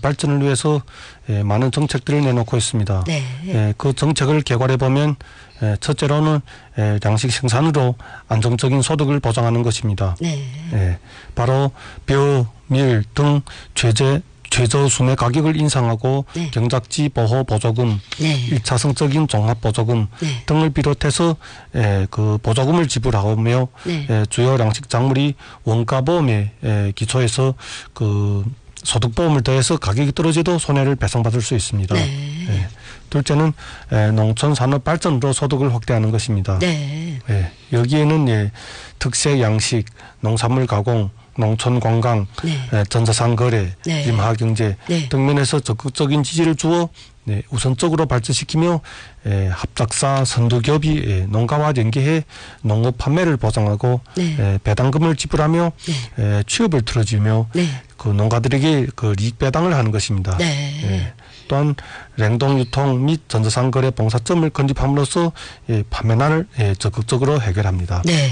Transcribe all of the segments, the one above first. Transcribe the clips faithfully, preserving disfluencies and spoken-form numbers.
발전을 위해서 예, 많은 정책들을 내놓고 있습니다. 네. 예, 그 정책을 개괄해 보면 예, 첫째로는 예, 양식 생산으로 안정적인 소득을 보장하는 것입니다. 네. 예, 바로 벼, 밀 등 최저 최저 수매 가격을 인상하고 네. 경작지 보호 보조금, 네. 일차성적인 종합 보조금 네. 등을 비롯해서 예, 그 보조금을 지불하며 네. 예, 주요 양식 작물이 원가 보험에 예, 기초해서 그 소득 보험을 더해서 가격이 떨어져도 손해를 배상받을 수 있습니다. 네. 예. 둘째는 예, 농촌 산업 발전으로 소득을 확대하는 것입니다. 네. 예, 여기에는 예, 특색 양식, 농산물 가공, 농촌 관광, 네. 예, 전자상 거래, 네. 임하 경제 네. 등 면에서 적극적인 지지를 주어 네, 우선적으로 발전시키며 예, 합작사, 선두기업이 예, 농가와 연계해 농업 판매를 보장하고 네. 예, 배당금을 지불하며 네. 예, 취업을 틀어주며 네. 그 농가들에게 그 이익 배당을 하는 것입니다. 네. 예, 또한 냉동 유통 및 전자상 거래 봉사점을 건립함으로써 예, 판매난을 예, 적극적으로 해결합니다. 네.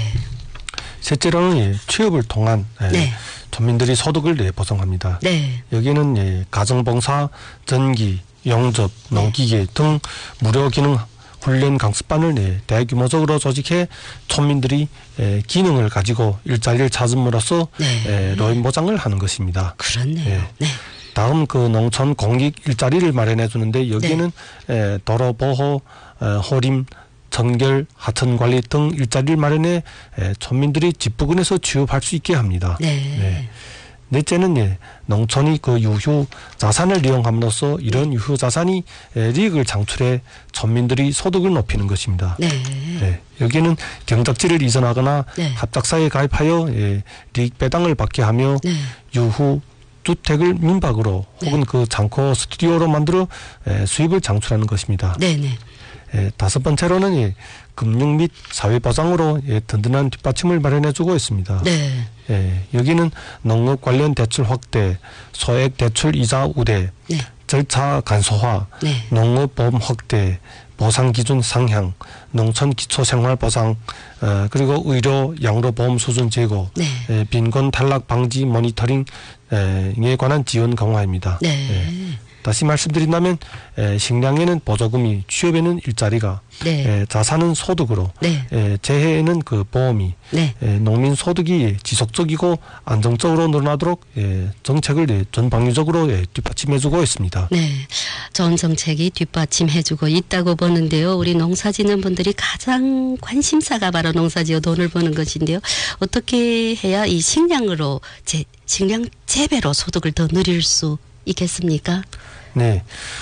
셋째로는 예, 취업을 통한 예, 네. 村民들이 소득을 예, 보장합니다. 네. 여기는 예, 가정봉사, 전기, 용접, 농기계 등 무료 기능 훈련 강습반을 예, 대규모적으로 조직해 촌민들이 예, 기능을 가지고 일자리를 찾음으로써 네. 예, 노인 보장을 하는 것입니다. 그렇네요. 예. 네. 다음 그 농촌 공익 일자리를 마련해 주는데 여기에는 네. 에, 도로 보호, 에, 호림, 전결, 하천 관리 등 일자리를 마련해 에, 촌민들이 집 부근에서 취업할 수 있게 합니다. 네. 네. 넷째는 예, 농촌이 그 유휴 자산을 이용함으로써 이런 유휴 자산이 에, 이익을 창출해 촌민들이 소득을 높이는 것입니다. 네. 예, 여기는 경작지를 이전하거나 네. 합작사에 가입하여 예, 이익 배당을 받게 하며 네. 유후 주택을 민박으로 혹은 네. 그 창고 스튜디오로 만들어 에, 수입을 창출하는 것입니다. 네. 네. 에, 다섯 번째로는 예, 금융 및 사회 보장으로 예, 든든한 뒷받침을 마련해주고 있습니다. 네. 예, 여기는 농업 관련 대출 확대, 소액 대출 이자 우대, 네. 절차 간소화, 네. 농업보험 확대, 보상 기준 상향, 농촌 기초생활보상, 어, 그리고 의료 양로보험 수준 제고, 네. 에, 빈곤 탈락 방지 모니터링에 관한 지원 강화입니다. 네. 예. 다시 말씀드린다면 에, 식량에는 보조금이, 취업에는 일자리가, 네. 에, 자산은 소득으로, 네. 에, 재해에는 그 보험이, 네. 에, 농민 소득이 지속적이고 안정적으로 늘어나도록 에, 정책을 예, 전방위적으로 예, 뒷받침해주고 있습니다. 네. 전 정책이 뒷받침해주고 있다고 보는데요. 우리 농사짓는 분들이 가장 관심사가 바로 농사지어 돈을 버는 것인데요. 어떻게 해야 이 식량으로, 제, 식량 재배로 소득을 더 늘릴 수 있겠습니까? 네,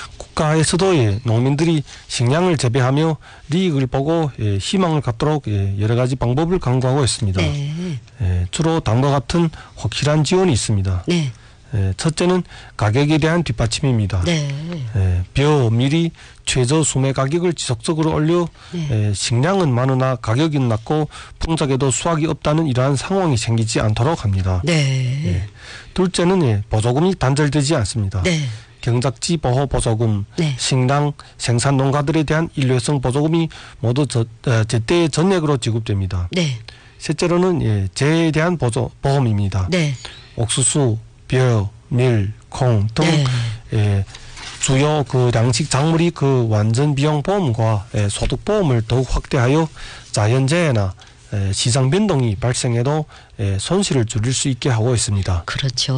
국가에서도 예, 농민들이 식량을 재배하며 이익을 보고 예, 희망을 갖도록 예, 여러 가지 방법을 강구하고 있습니다. 네. 예, 주로 다음과 같은 확실한 지원이 있습니다. 네. 예, 첫째는 가격에 대한 뒷받침입니다. 네. 예, 벼, 밀이 최저 수매 가격을 지속적으로 올려 네. 예, 식량은 많으나 가격이 낮고 풍작에도 수확이 없다는 이러한 상황이 생기지 않도록 합니다. 네. 예, 둘째는 예, 보조금이 단절되지 않습니다. 네. 경작지 보호 보조금, 네. 식량 생산 농가들에 대한 일회성 보조금이 모두 저, 어, 제때 전액으로 지급됩니다. 네. 셋째로는 예, 재해에 대한 보조 보험입니다. 네. 옥수수, 벼, 밀, 콩 등 네. 예, 주요 그 양식 작물이 그 완전 비용 보험과 예, 소득 보험을 더욱 확대하여 자연재해나 예, 시장 변동이 발생해도 예, 손실을 줄일 수 있게 하고 있습니다. 그렇죠.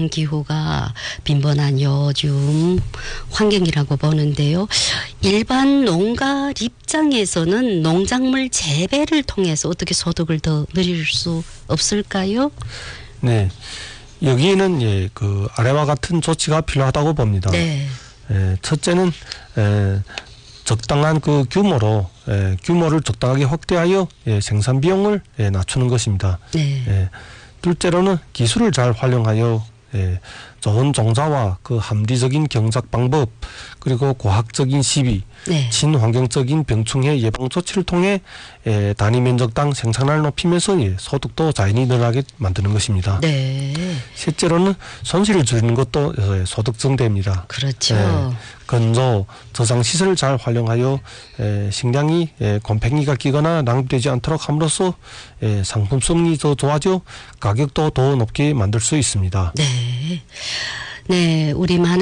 이상기후가 빈번한 요즘 환경이라고 보는데요. 일반 농가 입장에서는 농작물 재배를 통해서 어떻게 소득을 더 늘릴 수 없을까요? 네, 여기에는 예, 그 아래와 같은 조치가 필요하다고 봅니다. 네. 예, 첫째는 예, 적당한 그 규모로 예, 규모를 적당하게 확대하여 예, 생산 비용을 예, 낮추는 것입니다. 네. 예, 둘째로는 기술을 잘 활용하여 예, 좋은 종자와 그 합리적인 경작 방법 그리고 과학적인 시비, 네. 친환경적인 병충해 예방 조치를 통해 예, 단위 면적당 생산량을 높이면서 예, 소득도 자연히 늘어나게 만드는 것입니다. 네. 셋째로는 손실을 줄이는 것도 예, 소득 증대입니다. 그렇죠. 예, 건조, 저장 시설을 잘 활용하여 에, 식량이 에, 곰팡이가 끼거나 낭비되지 않도록 함으로써 에, 상품성이 더 좋아져 가격도 더 높게 만들 수 있습니다. 네. 네, 우리 많은